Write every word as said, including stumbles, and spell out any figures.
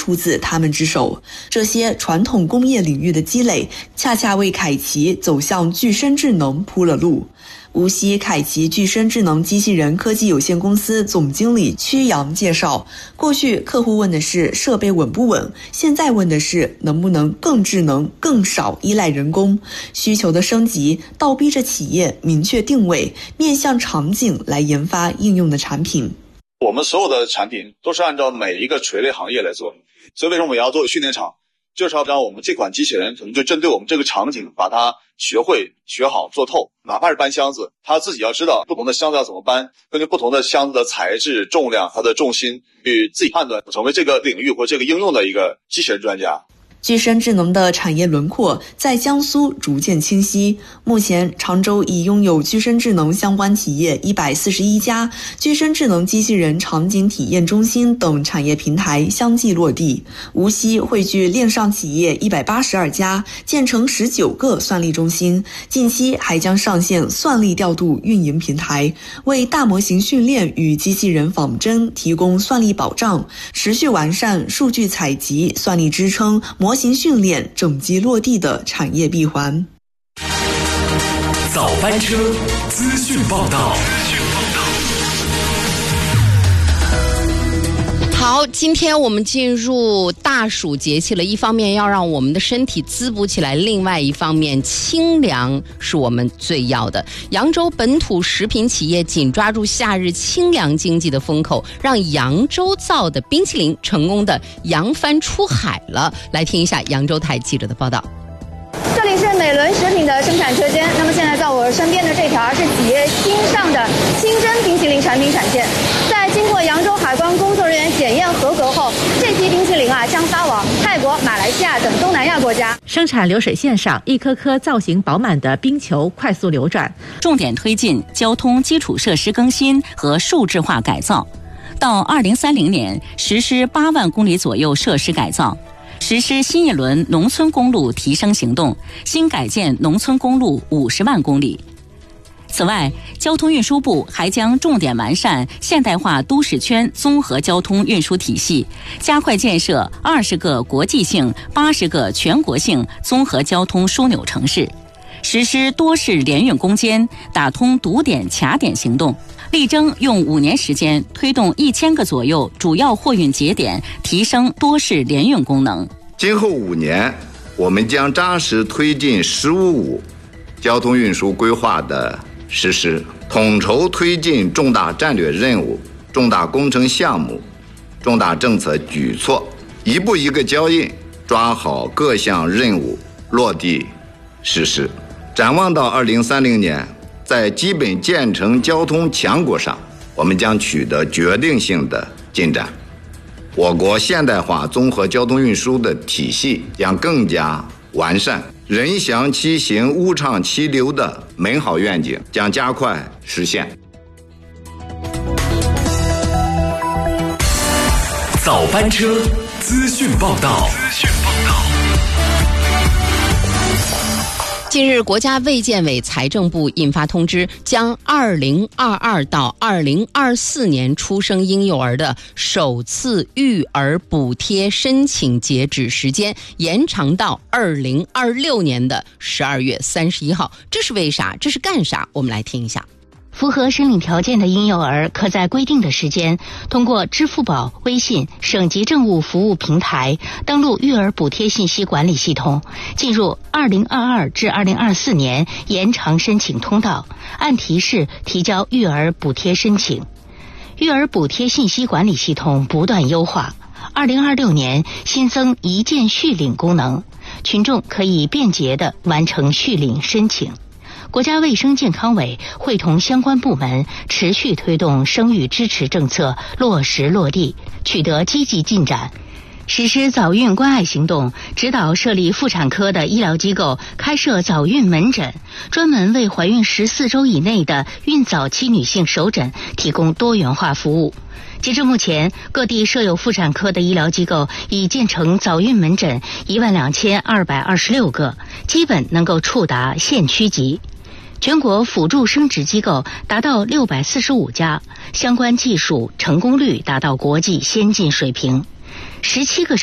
出自他们之手。这些传统工业领域的积累，恰恰为凯奇走向具身智能铺了路。无锡凯奇具身智能机器人科技有限公司总经理曲阳介绍，过去客户问的是设备稳不稳，现在问的是能不能更智能、更少依赖人工。需求的升级倒逼着企业明确定位，面向场景来研发应用的产品。 我们所有的产品都是按照每一个垂类行业来做，所以为什么我们要做训练场，就是要让我们这款机器人可能就针对我们这个场景，把它学会、学好、做透。哪怕是搬箱子，他自己要知道不同的箱子要怎么搬，根据不同的箱子的材质、重量、它的重心，去自己判断，成为这个领域或这个应用的一个机器人专家。 具身智能的产业轮廓在江苏逐渐清晰。目前，常州已拥有具身智能相关企业一百四十一家，具身智能机器人场景体验中心等产业平台相继落地。无锡汇聚链上企业一百八十二家，建成十九个算力中心。近期还将上线算力调度运营平台，为大模型训练与机器人仿真提供算力保障，持续完善数据采集、算力支撑、模模型训练整机落地的产业闭环。 早班车资讯报道。 好，今天我们进入大暑节气了，一方面要让我们的身体滋补起来，另外一方面清凉是我们最要的。扬州本土食品企业紧抓住夏日清凉经济的风口，让扬州造的冰淇淋成功的扬帆出海了。来听一下扬州台记者的报道。 这里是美伦食品的生产车间，那么现在在我身边的这条是企业新上的清真冰淇淋产品产线。在经过扬州海关工作人员检验合格后，这批冰淇淋啊将发往泰国、马来西亚等东南亚国家。 生产流水线上，一颗颗造型饱满的冰球快速流转， 重点推进交通基础设施更新和数字化改造。到二零三零年，实施八万公里左右设施改造。实施新一轮农村公路提升行动，新改建农村公路五十万公里。此外，交通运输部还将重点完善现代化都市圈综合交通运输体系，加快建设二十个国际性、八十个全国性综合交通枢纽城市，实施多市联运攻坚，打通堵点卡点行动。力争用五年时间推动一千个左右主要货运节点提升多市联运功能。 今后五年，我们将扎实推进“十五五”交通运输规划的实施，统筹推进重大战略任务、重大工程项目、重大政策举措，一步一个脚印，抓好各项任务落地实施。展望到二零三零年。在基本建成交通强国上，我们将取得决定性的进展。我国现代化综合交通运输的体系将更加完善，人祥其行、物畅其流的美好愿景将加快实现。 早班车资讯报道。 近日，国家卫健委、财政部印发通知，将二零二二到二零二四年出生婴幼儿的首次育儿补贴申请截止时间延长到二零二六年的十二月三十一号。这是为啥？这是干啥？我们来听一下。 符合申领条件的婴幼儿可在规定的时间通过支付宝、微信、省级政务服务平台登录育儿补贴信息管理系统，进入二零二二至二零二四年延长申请通道，按提示提交育儿补贴申请。育儿补贴信息管理系统不断优化，二零二六年新增一键续领功能，群众可以便捷地完成续领申请。国家卫生健康委会同相关部门持续推动生育支持政策落实落地，取得积极进展。实施早孕关爱行动，指导设立妇产科的医疗机构开设早孕门诊，专门为怀孕十四周以内的孕早期女性首诊提供多元化服务。截至目前，各地设有妇产科的医疗机构已建成早孕门诊一万两千二百二十六个，基本能够触达县区级。全国辅助生殖机构达到六百四十五家，相关技术成功率达到国际先进水平。十七个